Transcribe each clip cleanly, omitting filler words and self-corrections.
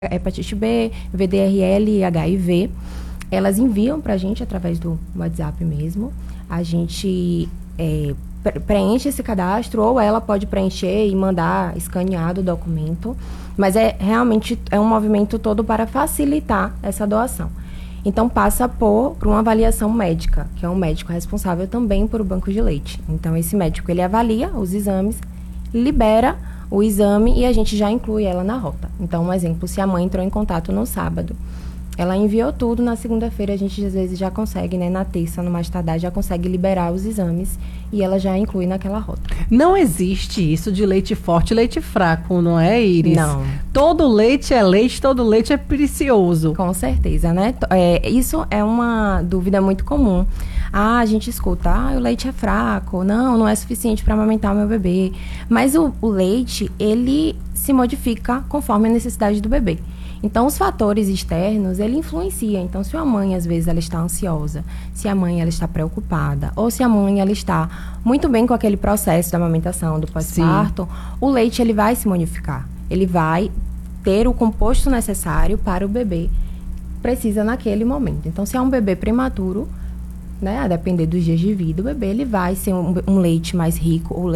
hepatite B, VDRL e HIV. Elas enviam para a gente através do WhatsApp mesmo. A gente preenche esse cadastro, ou ela pode preencher e mandar escaneado o documento. Mas realmente é um movimento todo para facilitar essa doação. Então, passa por uma avaliação médica, que é um médico responsável também por o banco de leite. Então, esse médico, ele avalia os exames, libera o exame e a gente já inclui ela na rota. Então, um exemplo, se a mãe entrou em contato no sábado, ela enviou tudo, na segunda-feira a gente às vezes já consegue, né, na terça, no mais tardar, já consegue liberar os exames e ela já inclui naquela rota. Não existe isso de leite forte e leite fraco, não é, Iris? Não. Todo leite é leite, todo leite é precioso. Com certeza, né? Isso é uma dúvida muito comum. A gente escuta, o leite é fraco, não é suficiente para amamentar o meu bebê. Mas o leite, ele se modifica conforme a necessidade do bebê. Então, os fatores externos, ele influencia. Então, se a mãe, às vezes, ela está ansiosa, se a mãe, ela está preocupada, ou se a mãe, ela está muito bem com aquele processo da amamentação, do pós-parto, o leite, ele vai se modificar. Ele vai ter o composto necessário para o bebê precisa naquele momento. Então, se é um bebê prematuro, né, a depender dos dias de vida, o bebê, ele vai ser um leite mais rico, o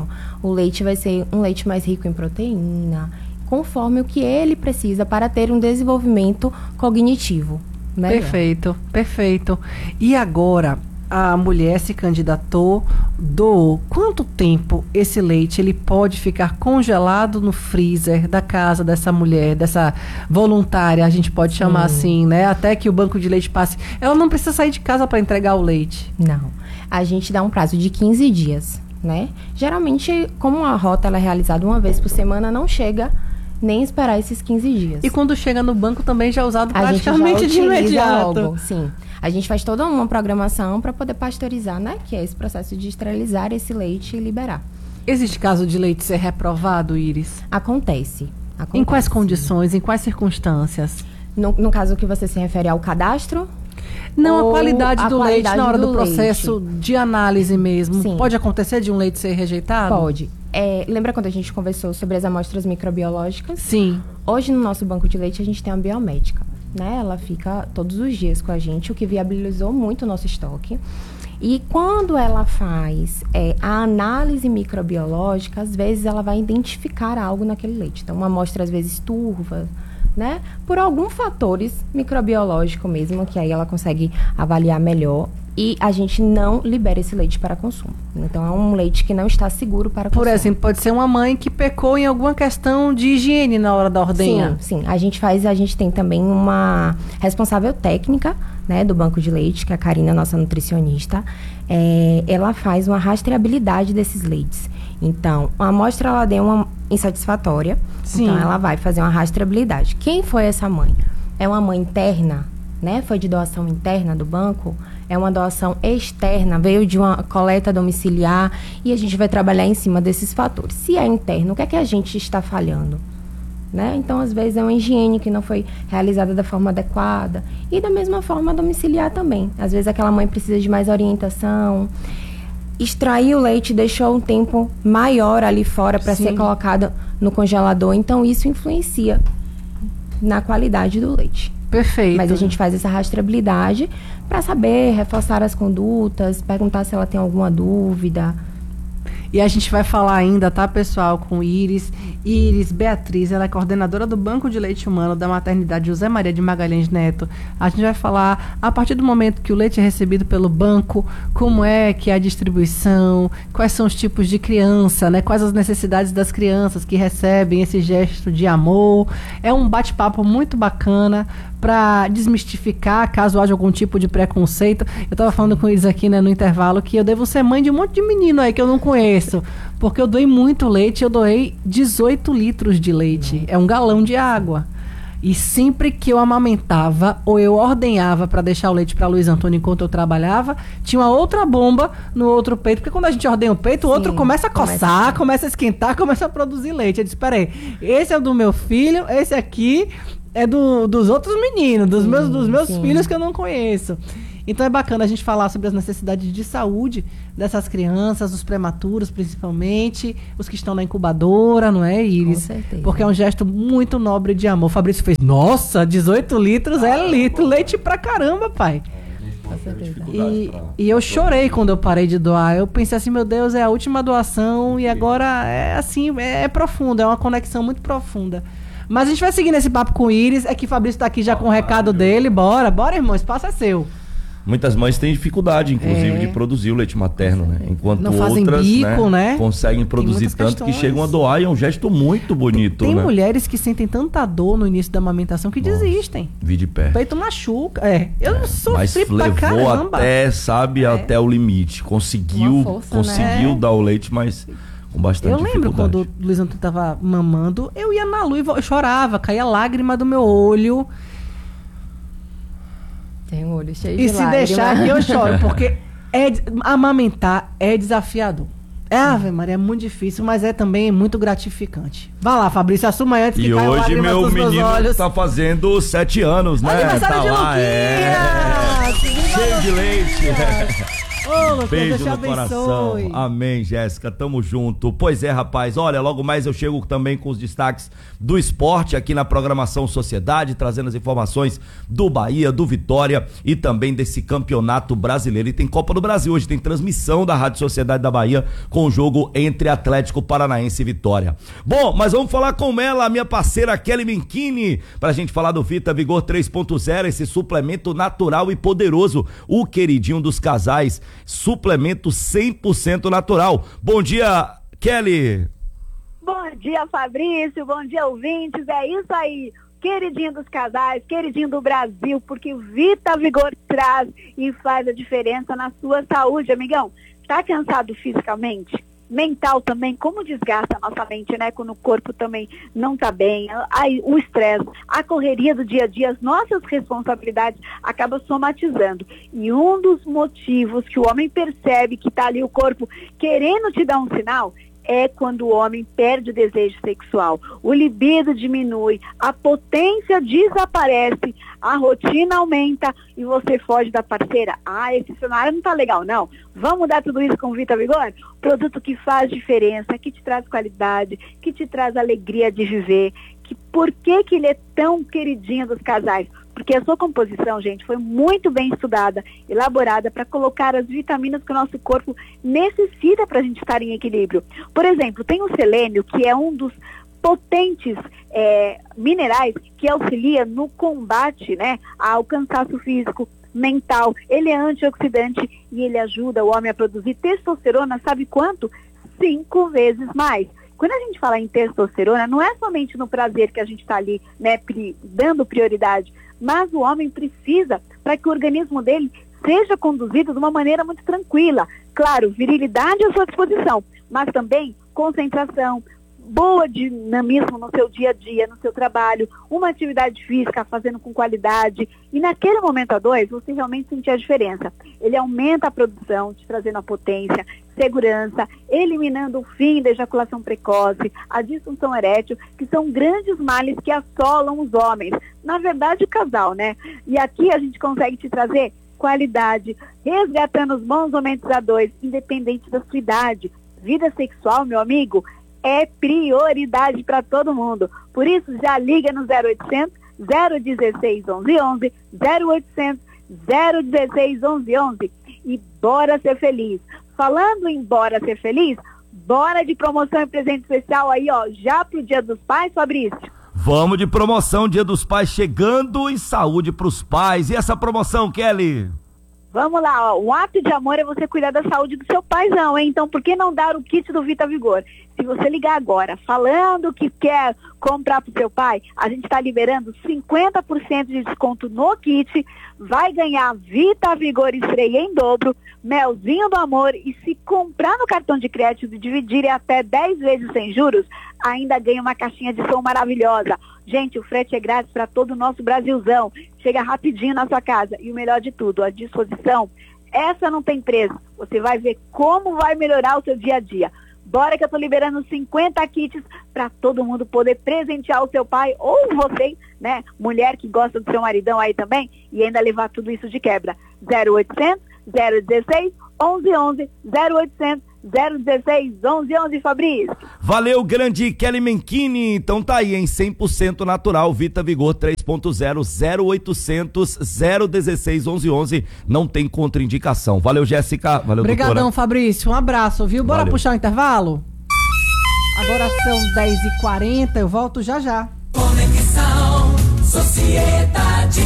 leite vai ser um leite mais rico em proteína, conforme o que ele precisa para ter um desenvolvimento cognitivo. Melhor. Perfeito. E agora, a mulher se candidatou, doou. Quanto tempo esse leite ele pode ficar congelado no freezer da casa dessa mulher, dessa voluntária, a gente pode chamar assim, né? Até que o banco de leite passe. Ela não precisa sair de casa para entregar o leite. Não. A gente dá um prazo de 15 dias, né? Geralmente, como a rota ela é realizada uma vez por semana, não chega nem esperar esses 15 dias. E quando chega no banco também já é usado praticamente de imediato. Logo, sim. A gente faz toda uma programação para poder pasteurizar, né? Que é esse processo de esterilizar esse leite e liberar. Existe caso de leite ser reprovado, Iris? Acontece. Em quais condições, em quais circunstâncias? No caso que você se refere ao cadastro? Não, a qualidade do leite na hora do processo de análise mesmo. Sim. Pode acontecer de um leite ser rejeitado? Pode. Lembra quando a gente conversou sobre as amostras microbiológicas? Sim. Hoje, no nosso banco de leite, a gente tem uma biomédica, né? Ela fica todos os dias com a gente, o que viabilizou muito o nosso estoque. E quando ela faz a análise microbiológica, às vezes ela vai identificar algo naquele leite. Então, uma amostra, às vezes, turva, né? Por alguns fatores microbiológicos mesmo, que aí ela consegue avaliar melhor. E a gente não libera esse leite para consumo. Então, é um leite que não está seguro para consumo. Por exemplo, pode ser uma mãe que pecou em alguma questão de higiene na hora da ordenha. Sim. A gente tem também uma responsável técnica, né, do banco de leite, que é a Karina, nossa nutricionista. Ela faz uma rastreabilidade desses leites. Então, a amostra, ela deu uma insatisfatória. Sim. Então, ela vai fazer uma rastreabilidade. Quem foi essa mãe? É uma mãe interna, né? Foi de doação interna do banco? É uma doação externa, veio de uma coleta domiciliar e a gente vai trabalhar em cima desses fatores. Se é interno, o que é que a gente está falhando? Né? Então, às vezes, é uma higiene que não foi realizada da forma adequada. E da mesma forma, domiciliar também. Às vezes, aquela mãe precisa de mais orientação. Extrair o leite deixou um tempo maior ali fora para ser colocado no congelador. Então, isso influencia na qualidade do leite. Perfeito. Mas a gente faz essa rastreabilidade para saber, reforçar as condutas, perguntar se ela tem alguma dúvida. E a gente vai falar ainda, tá, pessoal, com Iris Beatriz, ela é coordenadora do Banco de Leite Humano da Maternidade José Maria de Magalhães Neto. A gente vai falar, a partir do momento que o leite é recebido pelo banco, como é que é a distribuição, quais são os tipos de criança, né? Quais as necessidades das crianças que recebem esse gesto de amor. É um bate-papo muito bacana para desmistificar, caso haja algum tipo de preconceito. Eu estava falando com eles aqui, né, no intervalo, que eu devo ser mãe de um monte de menino aí que eu não conheço, porque eu doei muito leite. Eu doei 18 litros de leite, é um galão de água. E sempre que eu amamentava ou eu ordenhava para deixar o leite para Luiz Antônio enquanto eu trabalhava, tinha uma outra bomba no outro peito, porque quando a gente ordenha o peito, o outro começa a coçar, começa a esquentar, começa a produzir leite. Eu disse, peraí, esse é o do meu filho, esse aqui é dos outros meninos, dos meus filhos que eu não conheço. Então é bacana a gente falar sobre as necessidades de saúde dessas crianças, os prematuros principalmente, os que estão na incubadora, não é, Iris? Com certeza. Porque é um gesto muito nobre de amor. O Fabrício fez, nossa, 18 litros é litro, leite pra caramba, pai. E eu chorei quando eu parei de doar. Eu pensei assim, meu Deus, é a última doação e agora é assim, é profundo, é uma conexão muito profunda. Mas a gente vai seguir nesse papo com o Iris. É que o Fabrício tá aqui já com o recado dele. Bora, irmão, o espaço é seu. Muitas mães têm dificuldade, inclusive, de produzir o leite materno, né? Enquanto não fazem outras, bico, né? Conseguem produzir tanto que chegam a doar, e é um gesto muito bonito, Tem né? mulheres que sentem tanta dor no início da amamentação que desistem. Vi de pé. O peito machuca. Eu sofri pra levou caramba. até o limite. Conseguiu dar o leite, mas com bastante dificuldade. Eu lembro quando o Luiz Antônio tava mamando, eu ia na lua e eu chorava, caía lágrima do meu olho. Tem um olho cheio de lágrima. E se deixar aqui eu choro, porque amamentar é desafiador. Ave Maria, é muito difícil, mas é também muito gratificante. Vai lá, Fabrício, assuma antes que caia hoje lágrima meu dos meus menino olhos. tá fazendo 7 anos, né? Aniversário de Luquinhas! Cheio de leite. Ô, Lucas, Beijo Deus te no abençoe. coração. Amém, Jéssica. Tamo junto. Pois é, rapaz. Olha, logo mais eu chego também com os destaques do esporte aqui na programação Sociedade, trazendo as informações do Bahia, do Vitória e também desse campeonato brasileiro. E tem Copa do Brasil hoje, tem transmissão da Rádio Sociedade da Bahia com o jogo entre Atlético Paranaense e Vitória. Bom, mas vamos falar com ela, a minha parceira Kelly Minchini, pra gente falar do Vita Vigor 3.0, esse suplemento natural e poderoso, o queridinho dos casais. Suplemento 100% natural. Bom dia, Kelly. Bom dia, Fabrício. Bom dia, ouvintes. É isso aí. Queridinho dos casais, queridinho do Brasil, porque o Vita Vigor traz e faz a diferença na sua saúde, amigão. Tá cansado fisicamente? Mental também, como desgasta a nossa mente, né? Quando o corpo também não tá bem, aí o estresse, a correria do dia a dia, as nossas responsabilidades acabam somatizando. E um dos motivos que o homem percebe que tá ali o corpo querendo te dar um sinal é quando o homem perde o desejo sexual. O libido diminui, a potência desaparece, a rotina aumenta e você foge da parceira. Esse cenário não tá legal, não. Vamos mudar tudo isso com o Vita Vigor? Produto que faz diferença, que te traz qualidade, que te traz alegria de viver. Por que ele é tão queridinho dos casais? Porque a sua composição, gente, foi muito bem estudada, elaborada para colocar as vitaminas que o nosso corpo necessita para a gente estar em equilíbrio. Por exemplo, tem o selênio, que é um dos potentes minerais que auxilia no combate, né, ao cansaço físico, mental. Ele é antioxidante e ele ajuda o homem a produzir testosterona, sabe quanto? 5 vezes mais. Quando a gente fala em testosterona, não é somente no prazer que a gente está ali, né, dando prioridade, mas o homem precisa para que o organismo dele seja conduzido de uma maneira muito tranquila. Claro, virilidade à sua disposição, mas também concentração, boa dinamismo no seu dia a dia, no seu trabalho, uma atividade física fazendo com qualidade. E naquele momento a dois, você realmente sentir a diferença. Ele aumenta a produção, te trazendo a potência, segurança, eliminando o fim da ejaculação precoce, a disfunção erétil, que são grandes males que assolam os homens. Na verdade, o casal, né? E aqui a gente consegue te trazer qualidade, resgatando os bons momentos a dois, independente da sua idade. Vida sexual, meu amigo, é prioridade para todo mundo. Por isso, já liga no 0800 016 1111, 0800 016 1111 e bora ser feliz. Falando em bora ser feliz, bora de promoção e presente especial aí, ó, já pro Dia dos Pais, Fabrício. Vamos de promoção, Dia dos Pais chegando, e saúde pros pais. E essa promoção, Kelly? Vamos lá, ó, um ato de amor é você cuidar da saúde do seu paizão, hein? Então, por que não dar o kit do Vita Vigor? Se você ligar agora falando que quer comprar pro seu pai, a gente está liberando 50% de desconto no kit, vai ganhar Vita Vigor Spray em dobro, melzinho do amor, e se comprar no cartão de crédito e dividir em até 10 vezes sem juros, ainda ganha uma caixinha de som maravilhosa. Gente, o frete é grátis para todo o nosso Brasilzão. Chega rapidinho na sua casa. E o melhor de tudo, a disposição, essa não tem preço. Você vai ver como vai melhorar o seu dia a dia. Bora que eu tô liberando 50 kits para todo mundo poder presentear o seu pai ou você, né? Mulher que gosta do seu maridão aí também e ainda levar tudo isso de quebra. 0800 016 1111 0800 016 1111, Fabrício. Valeu, grande Kelly Menchini. Então tá aí, em 100% natural, Vita Vigor 3.0, 0800 016 1111. Não tem contraindicação. Valeu, Jéssica. Valeu, Obrigadão, doutora. Fabrício. Um abraço, viu? Bora Valeu. puxar o intervalo? Agora são 10h40, eu volto já já. Conexão Sociedade.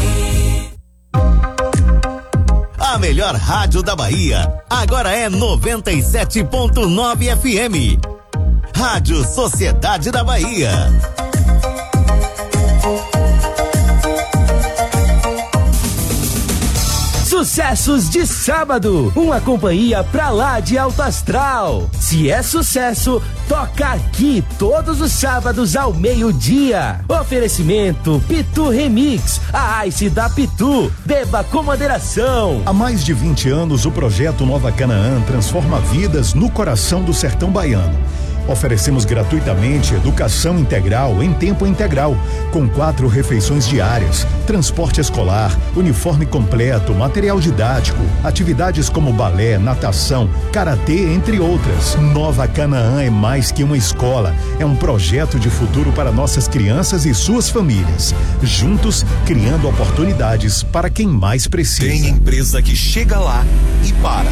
A melhor rádio da Bahia, agora é 97.9 FM. Rádio Sociedade da Bahia. Sucessos de sábado, uma companhia pra lá de alto astral. Se é sucesso, toca aqui todos os sábados ao meio-dia. Oferecimento Pitu Remix, a Ice da Pitu. Beba com moderação. Há mais de 20 anos, o projeto Nova Canaã transforma vidas no coração do sertão baiano. Oferecemos gratuitamente educação integral em tempo integral, com 4 refeições diárias, transporte escolar, uniforme completo, material didático, atividades como balé, natação, karatê, entre outras. Nova Canaã é mais que uma escola, é um projeto de futuro para nossas crianças e suas famílias. Juntos, criando oportunidades para quem mais precisa. Tem empresa que chega lá e para.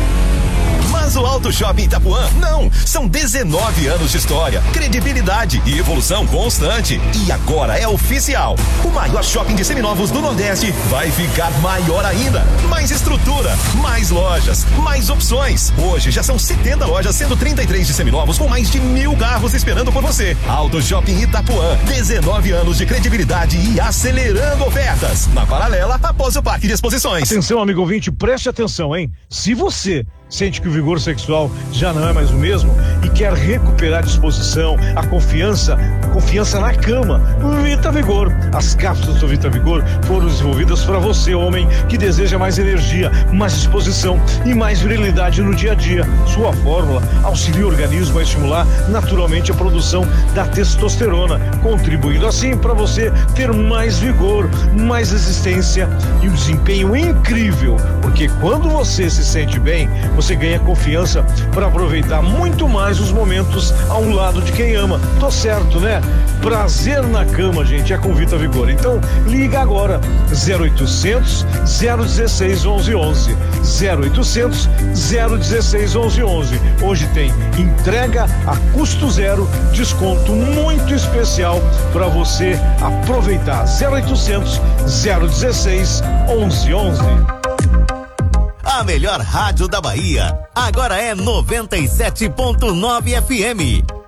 Mas o Auto Shopping Itapuã, não. São 19 anos de história, credibilidade e evolução constante. E agora é oficial. O maior shopping de seminovos do Nordeste vai ficar maior ainda. Mais estrutura, mais lojas, mais opções. Hoje já são 70 lojas, sendo 33 de seminovos com mais de 1.000 carros esperando por você. Auto Shopping Itapuã, 19 anos de credibilidade e acelerando ofertas. Na paralela, após o parque de exposições. Atenção, amigo ouvinte, preste atenção, hein? Se você sente que o vigor sexual já não é mais o mesmo e quer recuperar a disposição, a confiança na cama, Vita Vigor. As cápsulas do Vita Vigor foram desenvolvidas para você, homem, que deseja mais energia, mais disposição e mais virilidade no dia a dia. Sua fórmula auxilia o organismo a estimular naturalmente a produção da testosterona, contribuindo assim para você ter mais vigor, mais resistência e um desempenho incrível, porque quando você se sente bem, você ganha confiança para aproveitar muito mais os momentos ao lado de quem ama. Tô certo, né? Prazer na cama, gente, é com Vita Vigor. Então, liga agora, 0800 016 1111. 0800 016 1111. Hoje tem entrega a custo zero, desconto muito especial para você aproveitar. 0800 016 1111. A melhor rádio da Bahia, agora é 97.9 FM.